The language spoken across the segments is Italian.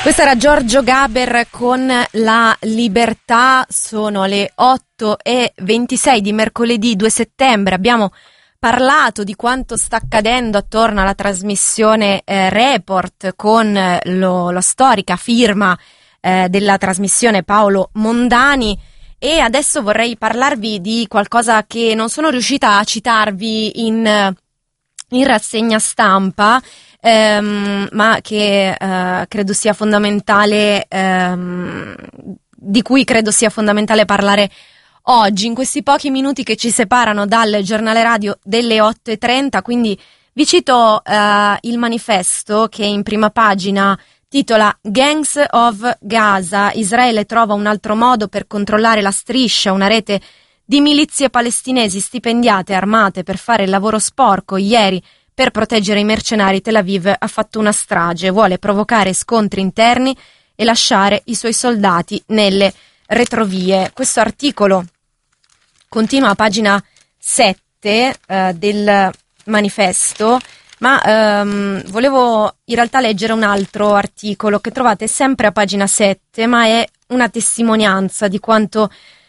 Questo era Giorgio Gaber con La Libertà. Sono le 8:26 di mercoledì 2 settembre. Abbiamo parlato di quanto sta accadendo attorno alla trasmissione Report con la storica firma della trasmissione Paolo Mondani, e adesso vorrei parlarvi di qualcosa che non sono riuscita a citarvi in rassegna stampa, ma che credo sia fondamentale, di cui credo sia fondamentale parlare oggi, in questi pochi minuti che ci separano dal giornale radio delle 8:30. Quindi vi cito il manifesto, che in prima pagina titola Gangs of Gaza, Israele trova un altro modo per controllare la striscia, una rete di milizie palestinesi stipendiate e armate per fare il lavoro sporco. Ieri, per proteggere i mercenari, Tel Aviv ha fatto una strage, vuole provocare scontri interni e lasciare i suoi soldati nelle retrovie. Questo articolo continua a pagina 7 del manifesto, ma volevo in realtà leggere un altro articolo che trovate sempre a pagina 7, ma è una testimonianza di quanto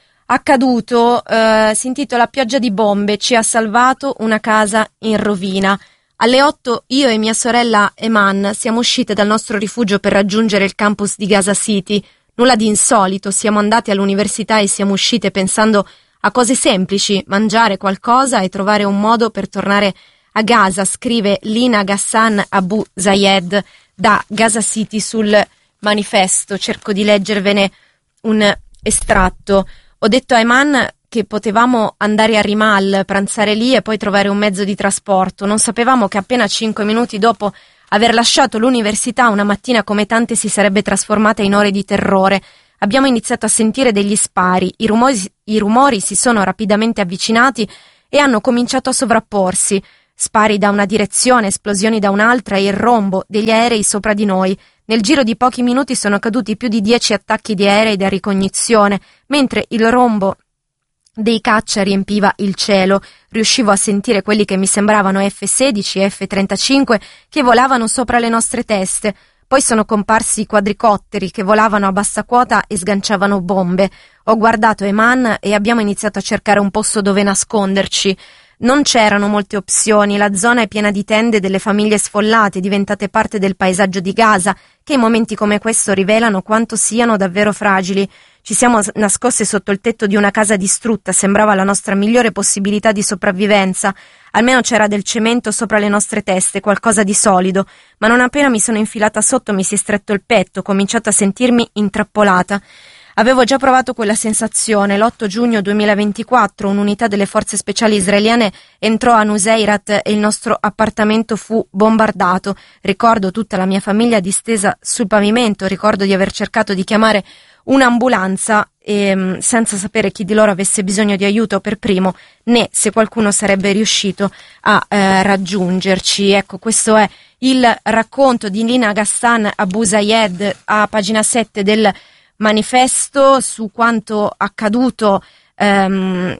accaduto. Si intitola Pioggia di bombe, ci ha salvato una casa in rovina. Alle 8 io e mia sorella Eman siamo uscite dal nostro rifugio per raggiungere il campus di Gaza City. Nulla di insolito, siamo andate all'università e siamo uscite pensando a cose semplici, mangiare qualcosa e trovare un modo per tornare a Gaza, scrive Lina Ghassan Abu Zayed da Gaza City sul manifesto. Cerco di leggervene un estratto. Ho detto a Eman che potevamo andare a Rimal, pranzare lì e poi trovare un mezzo di trasporto. Non sapevamo che appena 5 minuti dopo aver lasciato l'università, una mattina come tante si sarebbe trasformata in ore di terrore. Abbiamo iniziato a sentire degli spari, i rumori si sono rapidamente avvicinati e hanno cominciato a sovrapporsi. Spari da una direzione, esplosioni da un'altra e il rombo degli aerei sopra di noi. Nel giro di pochi minuti sono caduti più di 10 attacchi di aerei da ricognizione, mentre il rombo dei caccia riempiva il cielo. Riuscivo a sentire quelli che mi sembravano F-16 e F-35 che volavano sopra le nostre teste. Poi sono comparsi i quadricotteri che volavano a bassa quota e sganciavano bombe. Ho guardato Eman e abbiamo iniziato a cercare un posto dove nasconderci. Non c'erano molte opzioni, la zona è piena di tende delle famiglie sfollate, diventate parte del paesaggio di Gaza, che in momenti come questo rivelano quanto siano davvero fragili. Ci siamo nascoste sotto il tetto di una casa distrutta, sembrava la nostra migliore possibilità di sopravvivenza. Almeno c'era del cemento sopra le nostre teste, qualcosa di solido, ma non appena mi sono infilata sotto mi si è stretto il petto, ho cominciato a sentirmi intrappolata. Avevo già provato quella sensazione. L'8 giugno 2024 un'unità delle forze speciali israeliane entrò a Nuseirat e il nostro appartamento fu bombardato. Ricordo tutta la mia famiglia distesa sul pavimento, ricordo di aver cercato di chiamare un'ambulanza senza sapere chi di loro avesse bisogno di aiuto per primo, né se qualcuno sarebbe riuscito a raggiungerci. Ecco, questo è il racconto di Lina Ghassan Abu Zayed a pagina 7 del manifesto su quanto accaduto a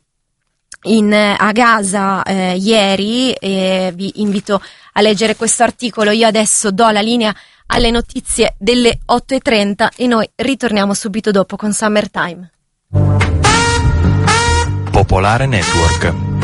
Gaza ieri, e vi invito a leggere questo articolo. Io adesso do la linea alle notizie delle 8:30 e noi ritorniamo subito dopo con Summertime. Popolare Network.